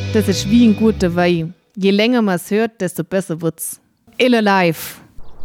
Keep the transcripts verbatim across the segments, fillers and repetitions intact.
Das ist wie ein guter Wein. Je länger man es hört, desto besser wird's. Ille live.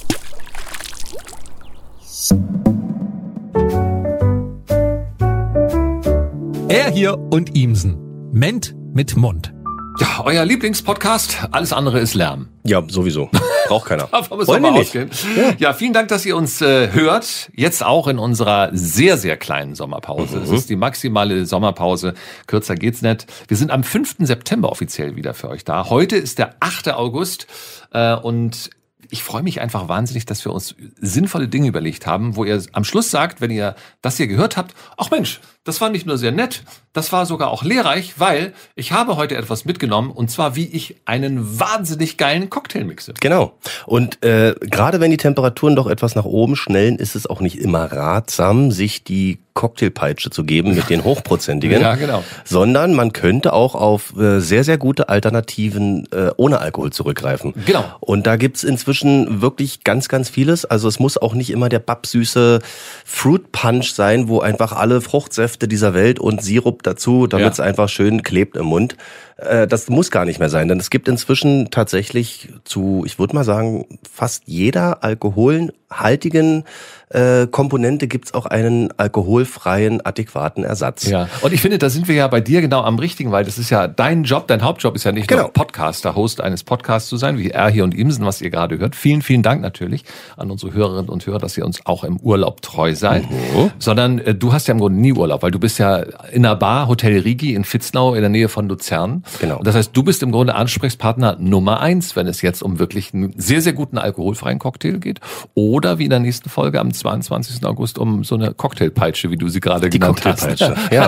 Er hier und Ihmsen. Ment mit Mund. Ja, euer Lieblingspodcast, alles andere ist Lärm. Ja, sowieso. Braucht keiner. Wollen wir nicht. Ja. ja, vielen Dank, dass ihr uns äh, hört. Jetzt auch in unserer sehr, sehr kleinen Sommerpause. Es mhm. ist die maximale Sommerpause. Kürzer geht's nicht. Wir sind am fünften September offiziell wieder für euch da. Heute ist der achte August äh, und ich freue mich einfach wahnsinnig, dass wir uns sinnvolle Dinge überlegt haben, wo ihr am Schluss sagt, wenn ihr das hier gehört habt, ach Mensch, das war nicht nur sehr nett, das war sogar auch lehrreich, weil ich habe heute etwas mitgenommen und zwar, wie ich einen wahnsinnig geilen Cocktail mixe. Genau. Und äh, gerade wenn die Temperaturen doch etwas nach oben schnellen, ist es auch nicht immer ratsam, sich die Cocktailpeitsche zu geben mit den hochprozentigen, ja, genau. sondern man könnte auch auf äh, sehr, sehr gute Alternativen äh, ohne Alkohol zurückgreifen. Genau. Und da gibt's inzwischen wirklich ganz, ganz vieles. Also es muss auch nicht immer der babsüße Fruit Punch sein, wo einfach alle Fruchtsäfte dieser Welt und Sirup dazu, damit es ja. einfach schön klebt im Mund. Äh, das muss gar nicht mehr sein, denn es gibt inzwischen tatsächlich zu, ich würde mal sagen, fast jeder alkoholhaltigen äh, Komponente gibt's auch einen alkoholfreien, adäquaten Ersatz. Ja, und ich finde, da sind wir ja bei dir genau am richtigen, weil das ist ja dein Job, dein Hauptjob ist ja nicht genau. nur Podcaster, Host eines Podcasts zu sein, wie er hier und Imsen, was ihr gerade hört. Vielen, vielen Dank natürlich an unsere Hörerinnen und Hörer, dass ihr uns auch im Urlaub treu seid. Mhm. Sondern äh, du hast ja im Grunde nie Urlaub, weil du bist ja in einer Bar, Hotel Rigi in Vitznau in der Nähe von Luzern. Genau. Das heißt, du bist im Grunde Ansprechpartner Nummer eins, wenn es jetzt um wirklich einen sehr, sehr guten alkoholfreien Cocktail geht. Oder wie in der nächsten Folge am zweiundzwanzigsten August um so eine Cocktailpeitsche, wie du sie gerade Die genannt hast. Cocktailpeitsche, ja.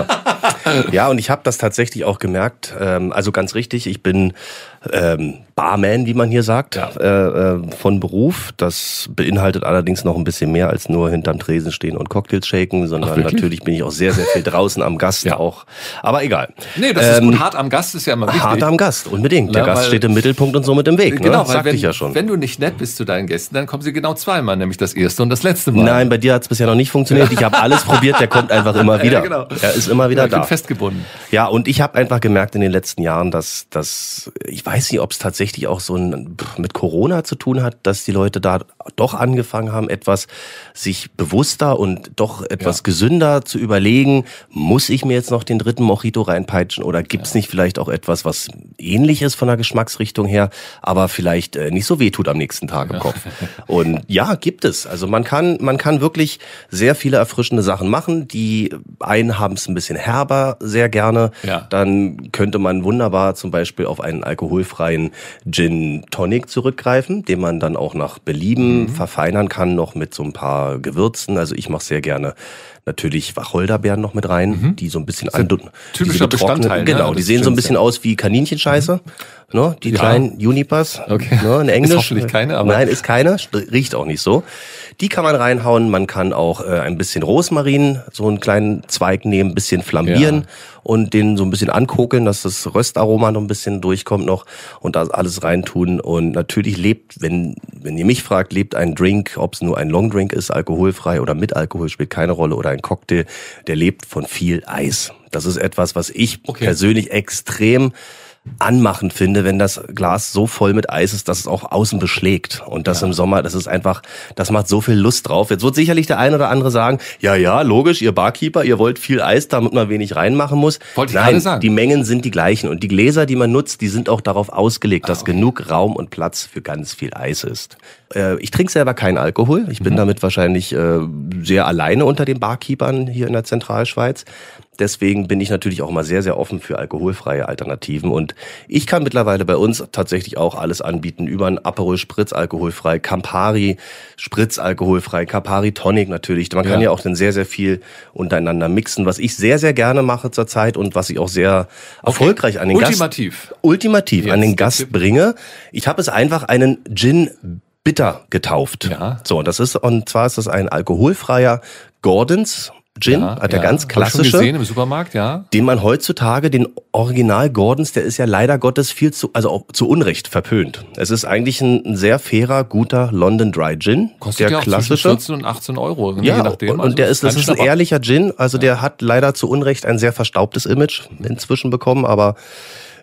Ja, und ich habe das tatsächlich auch gemerkt, ähm, also ganz richtig, ich bin ähm, Barman, wie man hier sagt, ja. äh, äh, von Beruf. Das beinhaltet allerdings noch ein bisschen mehr als nur hinterm Tresen stehen und Cocktails shaken, sondern Ach, natürlich bin ich auch sehr, sehr viel draußen am Gast ja. auch. Aber egal. Nee, das ist ähm, gut. Hart am Gast ist ja immer wichtig. Hart am Gast, unbedingt. Der ja, Gast steht im Mittelpunkt und somit im Weg. Genau, ne? Sagte wenn, ich ja schon. Wenn du nicht nett bist zu deinen Gästen, dann kommen sie genau zweimal, nämlich das erste und das letzte Mal. Nein, bei dir hat es bisher noch nicht funktioniert. Ich habe alles probiert, der kommt einfach immer wieder. Ja, genau. Er ist immer wieder ja, ich da. bin festgebunden. Ja, und ich habe einfach gemerkt in den letzten Jahren, dass, dass ich weiß nicht, ob es tatsächlich auch so ein, mit Corona zu tun hat, dass die Leute da doch angefangen haben, etwas sich bewusster und doch etwas ja. gesünder zu überlegen. Muss ich mir jetzt noch den dritten Mojito reinpeitschen oder gibt's ja. nicht vielleicht auch etwas, was ähnlich ist von der Geschmacksrichtung her, aber vielleicht äh, nicht so wehtut am nächsten Tag im Kopf? Und ja, gibt es. Also man kann, man kann wirklich sehr viele erfrischende Sachen machen. Die einen haben es ein bisschen herber, sehr gerne. Ja. Dann könnte man wunderbar zum Beispiel auf einen alkoholfreien Gin Tonic zurückgreifen, den man dann auch nach Belieben mhm. verfeinern kann, noch mit so ein paar Gewürzen. Also ich mache sehr gerne natürlich Wacholderbeeren noch mit rein, mhm. die so ein bisschen andun. Typischer Bestandteil. Genau, ne? die sehen so ein bisschen aus wie Kaninchenscheiße. Mhm. Ne? Die ja. kleinen Junipers. Okay. Ne? In Englisch. Ist hoffentlich keine, aber. Nein, ist keine. Riecht auch nicht so. Die kann man reinhauen. Man kann auch äh, ein bisschen Rosmarin, so einen kleinen Zweig nehmen, ein bisschen flambieren ja. und den so ein bisschen ankokeln, dass das Röstaroma noch ein bisschen durchkommt noch und da alles reintun. Und natürlich lebt, wenn wenn ihr mich fragt, lebt ein Drink, ob es nur ein Longdrink ist, alkoholfrei oder mit Alkohol, spielt keine Rolle, oder ein Cocktail, der lebt von viel Eis. Das ist etwas, was ich okay. persönlich extrem anmachend finde, wenn das Glas so voll mit Eis ist, dass es auch außen beschlägt. Und das ja. im Sommer, das ist einfach, das macht so viel Lust drauf. Jetzt wird sicherlich der ein oder andere sagen, ja, ja, logisch, ihr Barkeeper, ihr wollt viel Eis, damit man wenig reinmachen muss. Wollte ich Nein, gerade sagen. Die Mengen sind die gleichen. Und die Gläser, die man nutzt, die sind auch darauf ausgelegt, ah, dass okay. genug Raum und Platz für ganz viel Eis ist. Äh, ich trinke selber keinen Alkohol. Ich bin mhm. damit wahrscheinlich äh, sehr alleine unter den Barkeepern hier in der Zentralschweiz. Deswegen bin ich natürlich auch immer sehr, sehr offen für alkoholfreie Alternativen. Und ich kann mittlerweile bei uns tatsächlich auch alles anbieten. Über ein Aperol Spritz alkoholfrei, Campari Spritz alkoholfrei, Campari Tonic natürlich. Man kann ja, ja auch dann sehr, sehr viel untereinander mixen, was ich sehr, sehr gerne mache zurzeit und was ich auch sehr okay. erfolgreich an den ultimativ. Gast... Ultimativ. Jetzt an den Gast Tipp. bringe. Ich habe es einfach einen Gin Bitter getauft. Ja. So, das ist, und zwar ist das ein alkoholfreier Gordons Gin, ja, hat der ja. ganz klassische, Hab ich schon gesehen im Supermarkt, ja. Den man heutzutage, den Original Gordons, der ist ja leider Gottes viel zu, also auch zu Unrecht verpönt. Es ist eigentlich ein, ein sehr fairer, guter London Dry Gin. Kostet der ja auch klassische. zwischen vierzehn und achtzehn Euro, ja, je nachdem. Und, also und der ist, das ist ein Schnapper. ehrlicher Gin, also ja. der hat leider zu Unrecht ein sehr verstaubtes Image inzwischen bekommen, aber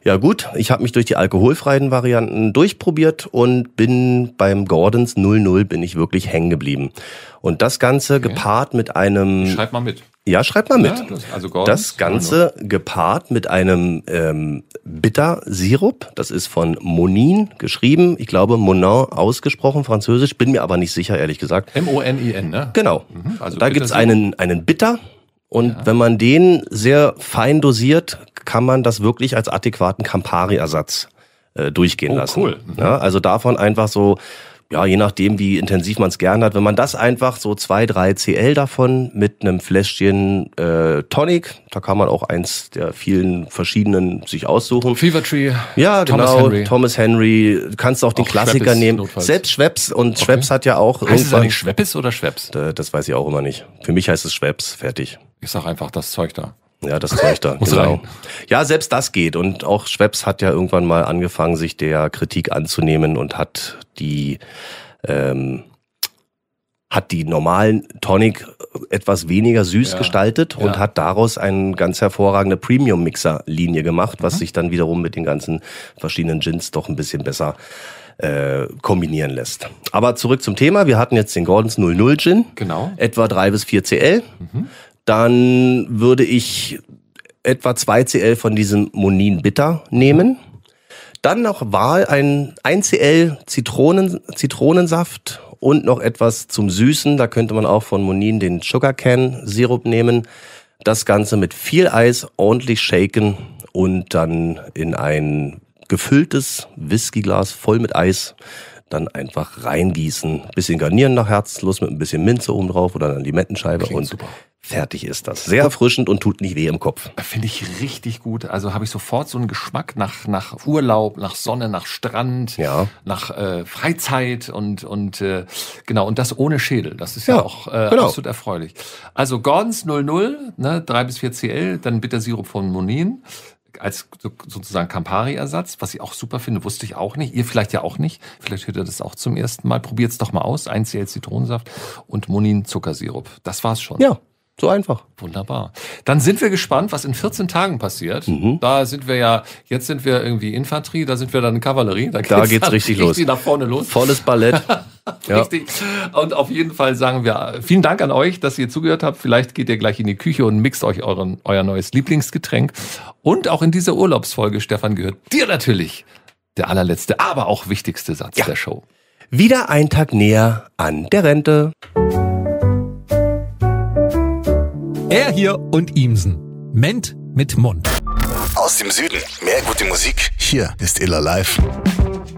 Ja gut, ich habe mich durch die alkoholfreien Varianten durchprobiert und bin beim Gordons null null bin ich wirklich hängen geblieben. Und das Ganze okay. gepaart mit einem... Schreib mal mit. Ja, schreib mal mit. Ja, das, also Gordons, das Ganze gepaart mit einem ähm, Bittersirup. Das ist von Monin geschrieben. Ich glaube Monin ausgesprochen, französisch. Bin mir aber nicht sicher, ehrlich gesagt. M O N I N, ne? Genau. Mhm, also da gibt's einen, einen Bitter. Und ja. wenn man den sehr fein dosiert, kann man das wirklich als adäquaten Campari-Ersatz äh, durchgehen oh, lassen. Cool. Mhm. Ja, also davon einfach so, ja, je nachdem, wie intensiv man es gern hat, wenn man das einfach so zwei, drei Cl davon mit einem Fläschchen äh, Tonic, da kann man auch eins der vielen verschiedenen sich aussuchen. Fever Tree. Ja, Thomas genau. Henry. Thomas Henry. Du kannst auch den auch Klassiker Schweppes nehmen. notfalls. Selbst Schweppes. Und okay. Schweppes hat ja auch heißt irgendwann... es eigentlich Schweppes oder Schweppes? Das weiß ich auch immer nicht. Für mich heißt es Schweppes. Fertig. Ich sag einfach das Zeug da. Ja, das Zeug da, Muss genau. rein. Ja, selbst das geht. Und auch Schweppes hat ja irgendwann mal angefangen, sich der Kritik anzunehmen und hat die ähm, hat die normalen Tonic etwas weniger süß ja. gestaltet und ja. hat daraus eine ganz hervorragende Premium-Mixer-Linie gemacht, was mhm. sich dann wiederum mit den ganzen verschiedenen Gins doch ein bisschen besser äh, kombinieren lässt. Aber zurück zum Thema. Wir hatten jetzt den Gordons null null Gin. Genau. Etwa drei bis vier Cl. Mhm. Dann würde ich etwa zwei Cl von diesem Monin Bitter nehmen. Dann noch Wahl ein ein Cl Zitronen, Zitronensaft und noch etwas zum Süßen. Da könnte man auch von Monin den Sugarcane Sirup nehmen. Das Ganze mit viel Eis ordentlich shaken und dann in ein gefülltes Whiskyglas voll mit Eis dann einfach reingießen. Bisschen garnieren nach Herzenslust mit ein bisschen Minze oben drauf oder eine Limettenscheibe. Klingt und super. Fertig ist das. Sehr erfrischend und tut nicht weh im Kopf. Finde ich richtig gut. Also habe ich sofort so einen Geschmack nach nach Urlaub, nach Sonne, nach Strand, ja. nach äh, Freizeit und und äh, genau und das ohne Schädel. Das ist ja, ja auch äh, genau. absolut erfreulich. Also Gordons null null, ne, drei bis vier Cl, dann Bittersirup von Monin als so, sozusagen Campari-Ersatz, was ich auch super finde, wusste ich auch nicht. Ihr vielleicht ja auch nicht. Vielleicht hört ihr das auch zum ersten Mal. Probiert es doch mal aus. ein Cl Zitronensaft und Monin Zuckersirup. Das war's schon. Ja. So einfach. Wunderbar. Dann sind wir gespannt, was in vierzehn Tagen passiert. Mhm. Da sind wir ja, jetzt sind wir irgendwie Infanterie, da sind wir dann Kavallerie. Da geht's, da geht's richtig, richtig los. nach vorne los. Volles Ballett. Ja. Richtig. Und auf jeden Fall sagen wir vielen Dank an euch, dass ihr zugehört habt. Vielleicht geht ihr gleich in die Küche und mixt euch euren, euer neues Lieblingsgetränk. Und auch in dieser Urlaubsfolge, Stefan, gehört dir natürlich der allerletzte, aber auch wichtigste Satz ja. der Show. Wieder ein Tag näher an der Rente. Er hier und Imsen. Ment mit Mund. Aus dem Süden. Mehr gute Musik. Hier ist Iller Live.